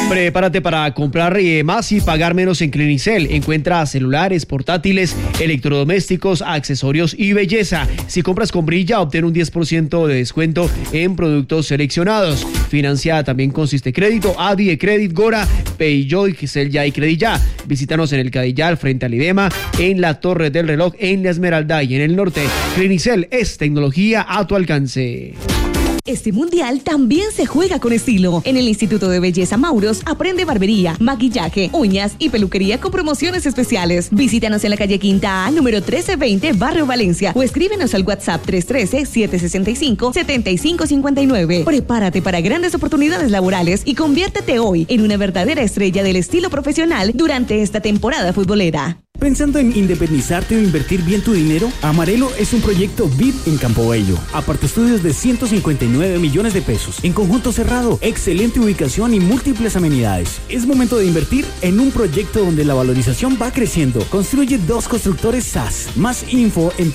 Prepárate para comprar más y pagar menos en Clinicel. Encuentra celulares, portátiles, electrodomésticos, accesorios y belleza. Si compras con Brilla, obtén un 10% de descuento en productos seleccionados. Financia también con Crédito, Adi, Credit, Gora, Payjoy, Gisel Ya y Credit Ya. Visítanos en el Cadillal, frente al IDEMA, en la Torre del Reloj, en la Esmeralda y en el norte. Clinicel es tecnología a tu alcance. Este mundial también se juega con estilo. En el Instituto de Belleza Mauros aprende barbería, maquillaje, uñas y peluquería con promociones especiales. Visítanos en la calle Quinta A, número 1320, Barrio Valencia, o escríbenos al WhatsApp 313-765-7559. Prepárate para grandes oportunidades laborales y conviértete hoy en una verdadera estrella del estilo profesional durante esta temporada futbolera. ¿Pensando en independizarte o invertir bien tu dinero? Amarelo es un proyecto VIP en Campo Bello. Apartaestudios de 159 millones de pesos. En conjunto cerrado, excelente ubicación y múltiples amenidades. Es momento de invertir en un proyecto donde la valorización va creciendo. Construye 2 constructores SAS. Más info en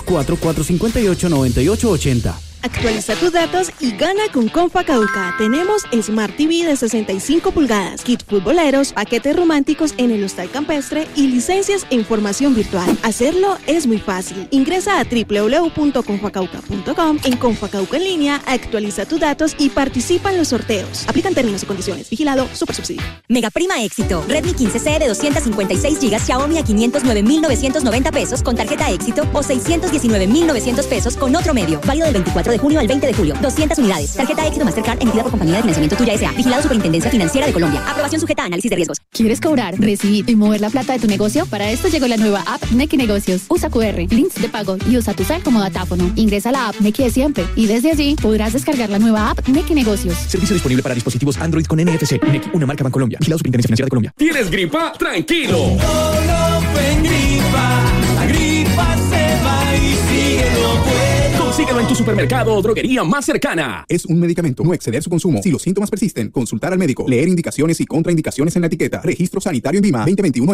304-458-9880. Actualiza tus datos y gana con Confacauca. Tenemos Smart TV de 65 pulgadas, kit futboleros, paquetes románticos en el hostal campestre y licencias en formación virtual. Hacerlo es muy fácil. Ingresa a www.confacauca.com. En Confacauca en línea, actualiza tus datos y participa en los sorteos. Aplican términos y condiciones. Vigilado Supersubsidio. Mega Prima Éxito. Redmi 15C de 256 GB Xiaomi a 509.990 pesos con tarjeta Éxito o 619.900 pesos con otro medio. Válido del 24 de junio al 20 de julio. 200 unidades. Tarjeta Éxito Mastercard emitida por Compañía de Financiamiento Tuya S.A. Vigilado Superintendencia Financiera de Colombia. Aprobación sujeta a análisis de riesgos. ¿Quieres cobrar, recibir y mover la plata de tu negocio? Para esto llegó la nueva app Nequi Negocios. Usa QR, links de pago y usa tu cel como datáfono. Ingresa a la app Nequi de siempre y desde allí podrás descargar la nueva app Nequi Negocios. Servicio disponible para dispositivos Android con NFC. Nequi, una marca Bancolombia. Vigilado Superintendencia Financiera de Colombia. ¿Tienes gripa? Tranquilo. No fue gripa. La gripa se va y síguelo pues. Consíguelo en tu supermercado o droguería más cercana. Es un medicamento. No exceder su consumo. Si los síntomas persisten, consultar al médico. Leer indicaciones y contraindicaciones en la etiqueta. Registro sanitario INVIMA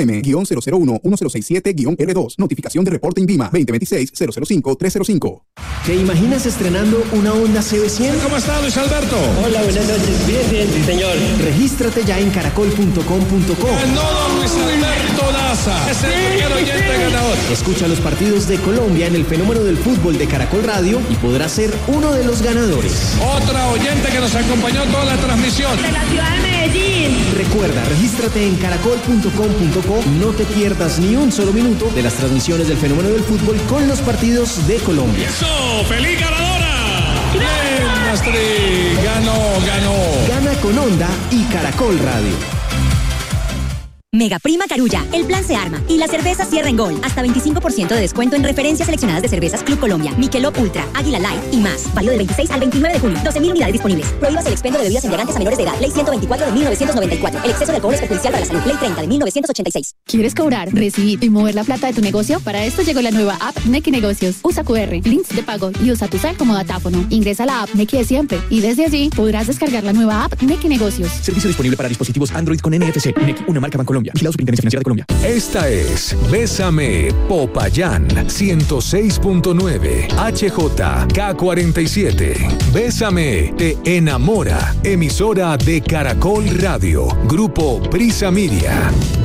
2021M-001-167-R2. Notificación de reporte INVIMA 2026-005-305. ¿Te imaginas estrenando una Honda CB100? ¿Cómo está, Luis Alberto? Hola, buenas noches. Bien, sí, señor. Regístrate ya en caracol.com.co. No, Luis Alberto Daza. Es el primer oyente ganador. Escucha los partidos de Colombia en el fenómeno del fútbol de Caracol Radio y podrás ser uno de los ganadores. Otra oyente que nos acompañó toda la transmisión. De la ciudad de Medellín. Recuerda, regístrate en caracol.com.co. No te pierdas ni un solo minuto de las transmisiones del fenómeno del fútbol con los partidos de Colombia. ¡Eso! ¡Feliz ganadora! ¡Bien, Astrid! Ganó. Gana con Honda y Caracol Radio. Mega Prima Carulla, el plan se arma y la cerveza cierra en gol. Hasta 25% de descuento en referencias seleccionadas de cervezas Club Colombia, Michelob Ultra, Águila Light y más. Válido del 26 al 29 de junio. 12.000 unidades disponibles. Prohíbas el expendio de bebidas embriagantes a menores de edad. Ley 124 de 1994. El exceso de alcohol es perjudicial para la salud. Ley 30 de 1986. ¿Quieres cobrar, recibir y mover la plata de tu negocio? Para esto llegó la nueva app Nequi Negocios. Usa QR, links de pago y usa tu cel como datáfono. Ingresa a la app Nequi de siempre y desde allí podrás descargar la nueva app Nequi Negocios. Servicio disponible para dispositivos Android con NFC. Nequi, una marca Bancolombia. Vigilado Superintendencia Financiera de Colombia. Esta es Bésame Popayán 106.9 HJK47. Bésame te enamora. Emisora de Caracol Radio. Grupo Prisa Media.